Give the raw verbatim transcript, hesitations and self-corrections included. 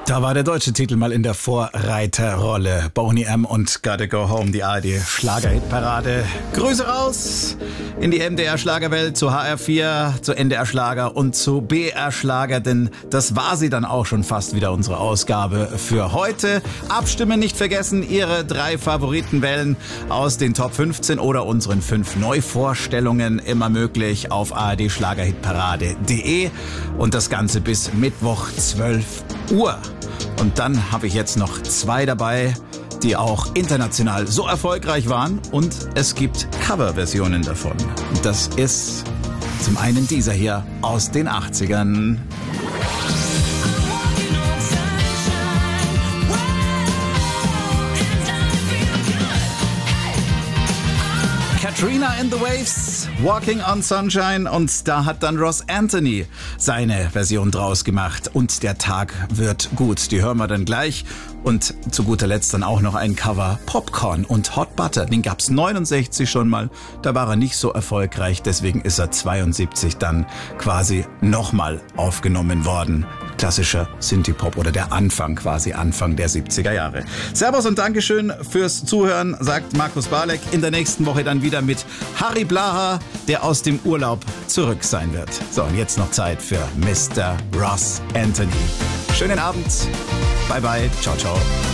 Da war der deutsche Titel mal in der Vorreiterrolle. Boney M. und Gotta Go Home, die A R D-Schlagerhitparade. Grüße raus in die M D R-Schlagerwelt, zu H R vier, zu N D R-Schlager und zu B R-Schlager, denn das war sie dann auch schon fast wieder, unsere Ausgabe für heute. Abstimmen nicht vergessen, Ihre drei Favoriten wählen aus den Top fünfzehn oder unseren fünf Neuvorstellungen, immer möglich auf A R D Schlagerhitparade punkt de und das Ganze bis Mittwoch zwölf Uhr. Und dann habe ich jetzt noch zwei dabei, die auch international so erfolgreich waren, und es gibt Coverversionen davon. Das ist zum einen dieser hier aus den achtzigern. Katrina and the Waves, Walking on Sunshine, und da hat dann Ross Anthony seine Version draus gemacht, und der Tag wird gut. Die hören wir dann gleich, und zu guter Letzt dann auch noch ein Cover, Popcorn und Hot Butter. Den gab's neunundsechzig schon mal, da war er nicht so erfolgreich, deswegen ist er zweiundsiebzig dann quasi nochmal aufgenommen worden. Klassischer Synthie-Pop oder der Anfang, quasi Anfang der siebziger Jahre. Servus und Dankeschön fürs Zuhören, sagt Markus Barleck. In der nächsten Woche dann wieder mit Harry Blaha, der aus dem Urlaub zurück sein wird. So, und jetzt noch Zeit für Mister Ross Anthony. Schönen Abend. Bye bye. Ciao, ciao.